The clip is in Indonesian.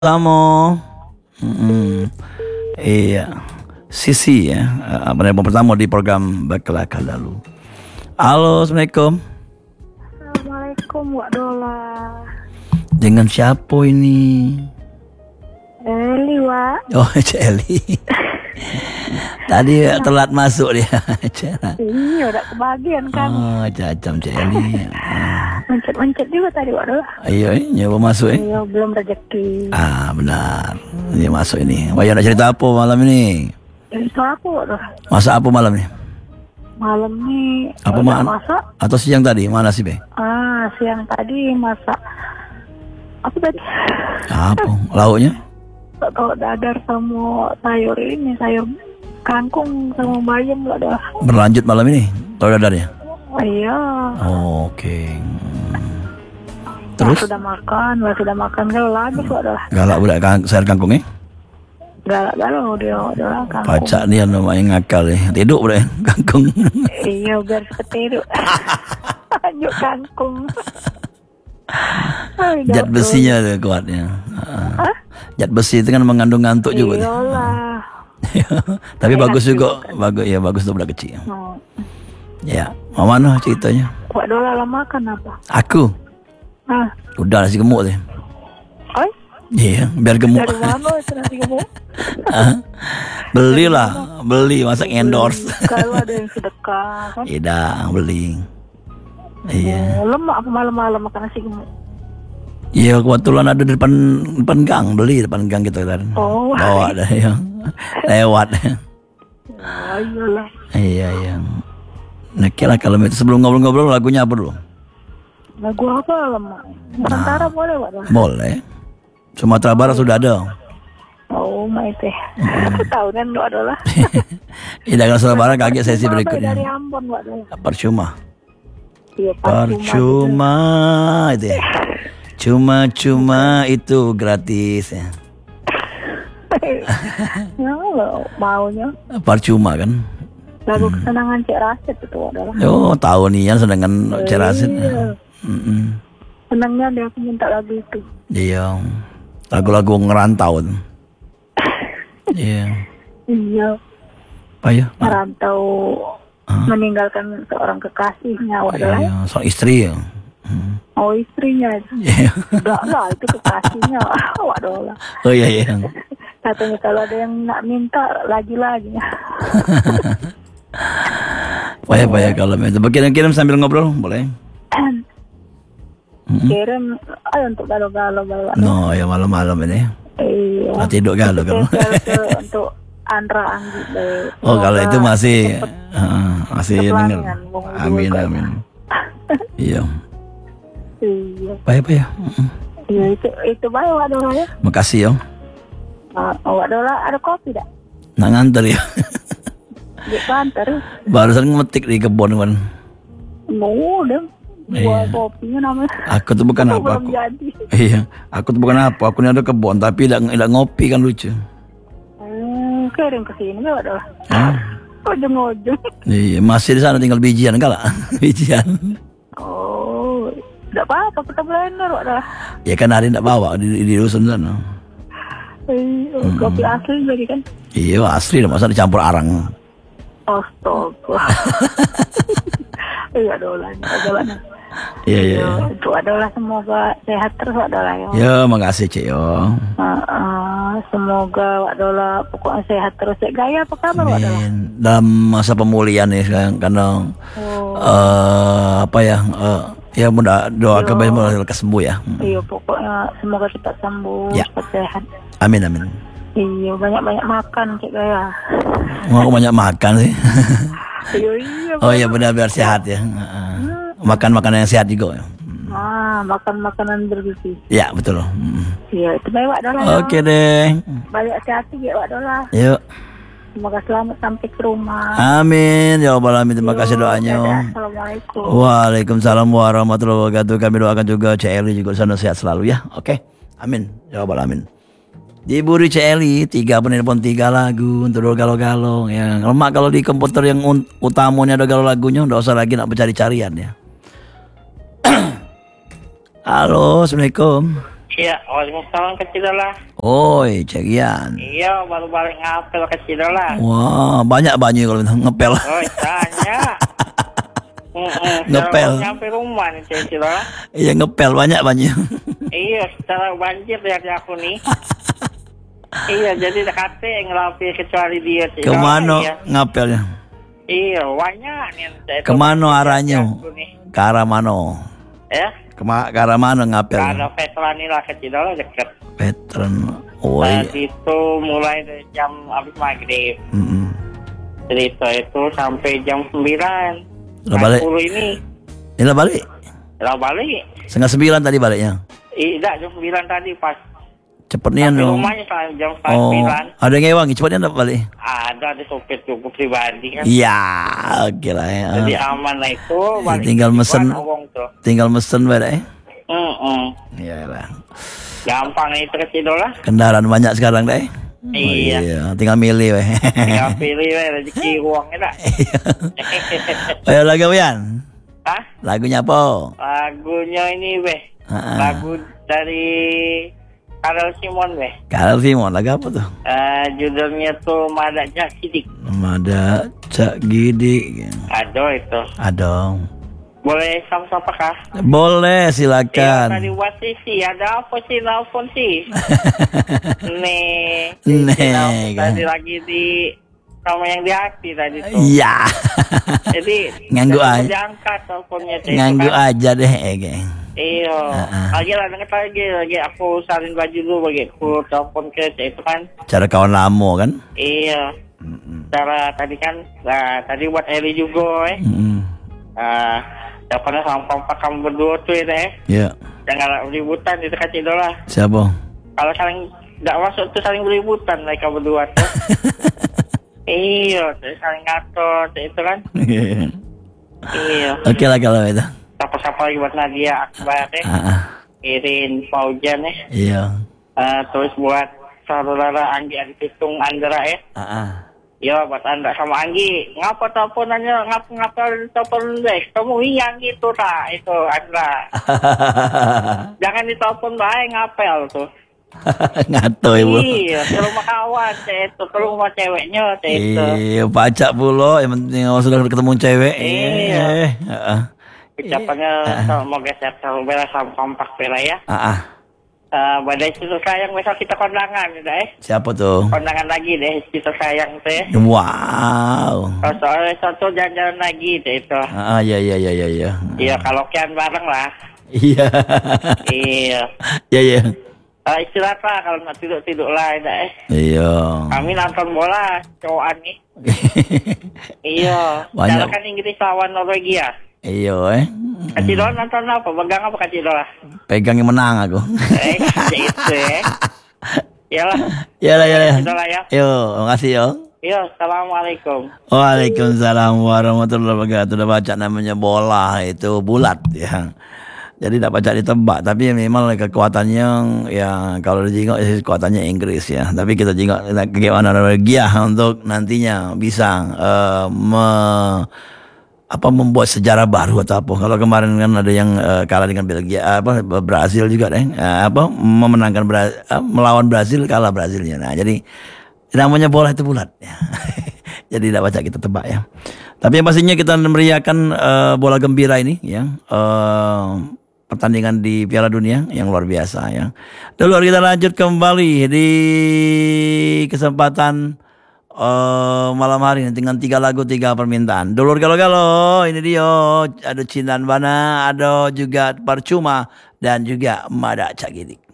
Samo. Iya. Sisi ya. Penerima pertama di program Bakalaka lalu. Halo, Assalamualaikum. Assalamualaikum, Wak Dola. Dengan siapa ini? Eli, Wak. Oh, Cik Eli. Tadi telat masuk dia. Iya, udah kebagian kan. Oh, cacam Cik Eli. Mencet-mencet juga tadi, Wak Dola. Ayo, nyoba masuk Iya, belum rezeki. Benar. Ini masuk ini. Wah, nak cerita apa malam ini? Soal apa, Wak Dola? Masak apa malam ini? Malam nih Apa masak? Atau siang tadi? Mana sih, Be? Siang tadi masak apa tadi? Apa? Lauknya? Tak tahu, dadar sama sayur ini, sayur kangkung sama bayam, Wak Dola. Berlanjut malam ini? Tahu dadarnya? Iya. Oke. Terus? Sudah makan kalau habis, Wak Dola. Galak budak sayur kangkung Galak-galau dia, Wak Dola, kangkung. Pacak dia lumayan ngakal Tidur budak kangkung. Iya, biar seperti lanjut kangkung. Zat besinya tuh kuatnya. Zat besi itu kan mengandung ngantuk juga. Iyalah. Tapi Enak bagus juga. juga kan. Bagus untuk budak kecil. Ya, mana ceritanya? Wak Dola lah makan apa? Aku. Udah nasi gemuk sih. Oi? Iya, biar gemuk. Dari mana itu nasi gemuk? Beli masak endorse. Kalau ada yang sedekah kan? Tidak, beli. Iya. Lemak apa malam-malam makan nasi gemuk? Iya, kebetulan ada di depan gang, beli depan gang gitu kan. Oh. Bawa dah ya. Lewat. Iyalah. Iya. Nah, kira kalau itu sebelum ngobrol-ngobrol lagunya apa dulu? Lagu apa lemak? Nusantara boleh, Wak Dola? Boleh. Sumatera Barat sudah ada. Oh, maite. Tahu kan, Wak Dola? Iya, kalau Sumatera Barat kaget sesi berikutnya. Dari Ambon, Wak Dola. Percuma. Iya, Percuma itu ya. Cuma itu gratis ya. Ya, maunya. Percuma kan. Lagu kesenangan Cik Rasid itu, Wak Dola. Oh, tahu nih ya sedangkan Cerasit. Iya. Senangnya dia aku minta lagu itu. Iya. Lagu-lagu ngerantau tuh. Iya. Iya. Apa ya? Merantau meninggalkan seorang kekasihnya, Wak Dola. Iya, soal istri ya. Oh, istrinya. Iya. Enggak lah, itu kekasihnya, Wak Dola. Oh iya. Katanya kalau ada yang nak minta lagi-lagi. Payah kalau itu. Kirim sambil ngobrol, boleh? Kirim, ayo untuk galau-galau. No, ya malam-malam ini. Iya. Nah, tidur galau kalau. Untuk Andra Anggi. Oh, kalau itu masih dengar. Amin. Iya. Iya. Payah. Iya, itu baik, Wak Dola ya. Makasih ya. Wak Dola ada kopi tak? Nak nganter ya. Di kantor. Barusan ngemetik di kebun kan. Udah. Buat kopinya namanya. Aku tuh bukan apa Belum jadi. Iya, aku tuh bukan apa. Aku ini ada kebun tapi tidak ngopi kan lucu. Kirim ke sini Wak Dola. Ujung-ujung. Iya, masih di sana tinggal bijian kalah. Bijian. Oh, tidak apa-apa kita blender, Wak Dola. Ya kan hari tidak bawa di dusun sana. Kopi asli jadi kan? Iya, asli masa dicampur arang. Astaga. Iya, Dola. Iya. Untuk Wak Dola semoga sehat terus, Wak Dola ya. Ya, makasih Cik yo. Semoga Wak Dola pokoknya sehat terus. Cik Gaya apa kabar, Wak Dola? Dalam masa pemulihan nih sekarang karena ya mudah doa kebaikan sembuh ya. Iya, pokoknya semoga cepat sembuh, cepat sehat. Amin. Iya, banyak-banyak makan Cik Gaya. Mau aku banyak makan sih. Iya. Oh iya, benar-benar sehat ya. Makan makanan yang sehat juga ya. Makan makanan bergizi. Ya, betul. Iya, itu baik, Wak Dola. Oke deh. Balik hati-hati ya, Wak Dola. Yuk. Semoga selamat sampai ke rumah. Amin. Ya Allah, amin. Terima kasih doanya. Assalamualaikum. Waalaikumsalam warahmatullahi wabarakatuh. Kami doakan juga Cik Eli juga sana sehat selalu ya. Oke. Amin. Ya Allah, amin. Diburi Cik Eli 3 penelpon 3 lagu untuk galau-galau ya. Lemak kalau di komputer yang utamanya ada galau lagunya, enggak usah lagi nak mencari-carian ya. Halo, Assalamualaikum. Iya, waalaikumsalam kecil lah. Oi, cekian. Iya, baru balik ngapel ke Cidola. Wah, banyak banyu kalau ngepel. Oh, tanya. Ngepel. Nyampe rumah nih Cidola. Iya, ngepel banyak banyu. Iya, secara banjir dari aku nih. Iya, jadi dekatnya ngelapi kecuali dia Cidola. Kemana Iya. ngapelnya? Iya, banyak nih. Kemana arahnya? Ke arah mana? Ya, Ke arah mana ngapel? ada veteran lah ke Cidola deket. Veteran. Oh, Tadi itu mulai dari jam habis maghrib. Cerita itu sampai jam 9. Lah balik. 10 ini. Ini balik. Lah balik. 8:30 tadi baliknya. Iya, jam 9 tadi pas. Cepet nih Sampai dong. rumahnya jam Oh, 9. ada yang ngewangi cepetnya enggak balik? Ada sopir cukup pribadi kan. Iya, oke lah ya. Jadi aman lah itu. Balik tinggal di mesen. Wong tuh. Tinggal mesen bae. Iya. Iya lah. Gampang itu ke Cidola. Kendaraan banyak sekarang deh. Iya. Tinggal milih weh. Tinggal pilih rezeki uangnya dah. Ayo lagu Wian. Hah? Lagunya apa? Lagunya ini weh. Ah. Lagu dari Karel Simon weh. Karel Simon lagu apa tuh? Judulnya tuh Mada Jak Sidik. Ada Cak Gidik. Aduh itu. Ada. Boleh sama-sama kah? Boleh Iya, silakan. tadi buat sih, ada apa sih nelfon sih? Nih, Nih, kan. tadi lagi di sama yang di hati tadi tuh. Iya. Jadi Nganggu jangan aja. diangkat teleponnya tuh, Nganggu kan. aja deh, geng. Iya, lagi lah denger lagi aku salin baju dulu bagi aku telepon ke itu kan. Cara kawan lama kan? Iya. Cara tadi kan, tadi buat Eli juga teleponnya sama papa kamu berdua tuh ya deh. Iya. Jangan ributan itu kan Cidola. Siapa? Kalau saling nggak masuk tuh saling beributan mereka berdua tuh. Iya, tuh saling ngatur tuh itu kan. Iya. Oke lah kalau itu. Siapa-siapa lagi buat Nadia Akbar Irin Faujan ya. Iya. Terus buat saudara Anggi Adi Pitung Andra ya. Ya buat Anda sama Anggi. Ngapa teleponannya ngapa telepon deh. Kamu yang gitu tak itu Andra. Jangan ditelepon baik ngapel tuh. Ngato ibu. Iya, ke rumah kawan itu, ke rumah ceweknya itu. Iya, pacak pula. Yang penting sudah ketemu cewek. Iya. Ucapannya mau geser sama bela sama kompak bela ya. Badai situ sayang besok kita kondangan ya. Siapa tuh? Kondangan lagi deh situ sayang teh. Wow. Soalnya satu jalan-jalan lagi deh itu. Iya. Iya kalau kian bareng lah. Iya. Iya. Iya. Istirahat lah kalau nggak tidur lah ya. Iya. Kami nonton bola cowokan nih. Iya. Banyak. Kan Inggris lawan Norwegia. Iya. Kak Cidola nonton apa? Pegang apa Kak Cidola? Pegang yang menang aku. Itu ya. Iyalah. Iyalah. Cidola ya. Yo, makasih yo. Iya, assalamualaikum. Waalaikumsalam warahmatullahi wabarakatuh. Udah baca namanya bola itu bulat ya. Jadi tidak baca ditebak, tapi memang kekuatannya ya kalau dijengok kekuatannya Inggris ya. Tapi kita jengok bagaimana Norwegia untuk nantinya bisa membuat sejarah baru atau apa. Kalau kemarin kan ada yang kalah dengan Belgia, Brazil juga deh. Memenangkan melawan Brazil, kalah Brazilnya. Nah, jadi namanya bola itu bulat ya. Jadi tidak baca kita tebak ya. Tapi yang pastinya kita meriahkan bola gembira ini ya. Pertandingan di Piala Dunia yang luar biasa ya. Dulu kita lanjut kembali di kesempatan malam hari ini dengan 3 lagu 3 permintaan. Dulur galo-galo, ini dia ada Cindan Bana, ada juga Percuma dan juga Mada Cak Gidik.